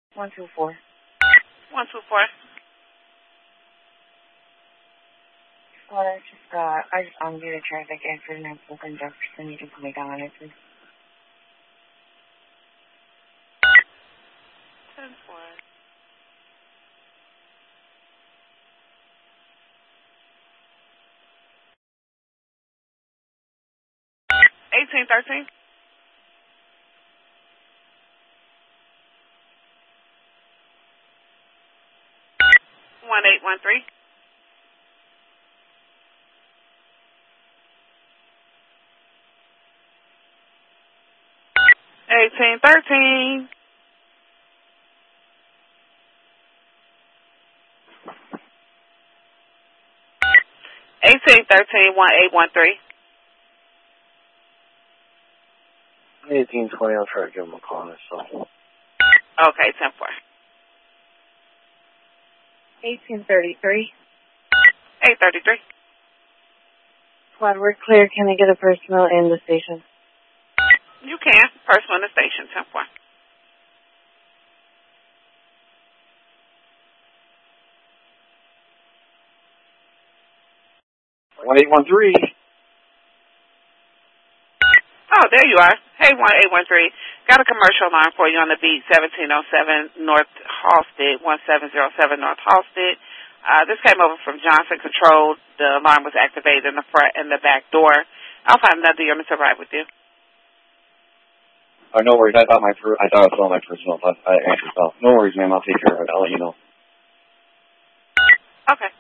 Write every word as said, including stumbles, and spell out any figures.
One two four. One two four. Well, I just uh, I just um due to traffic accident at Brooklyn Jefferson. You can put me down on it, please. Ten four. Eighteen thirteen. One eight one three. Eighteen thirteen. Eighteen thirteen. One eight one three. Eighteen twenty. I'll try to give him a call. So. Okay, ten four. Eighteen thirty three. Eight thirty three. Squad, we're clear. Can I get a personal in the station? You can. Personal in the station. Ten four. One eight one three. Oh, there you are. Hey, one eight one three. Got a commercial line for you on the beat, seventeen oh seven North Halsted, one seven zero seven North Halsted. Uh, this came over from Johnson Control. The alarm was activated in the front and the back door. I'll find another unit to ride with you. Oh, no worries. I thought my per- I thought it was all my personal. I, I answered. No worries, ma'am. I'll take care of it. I'll let you know. Okay.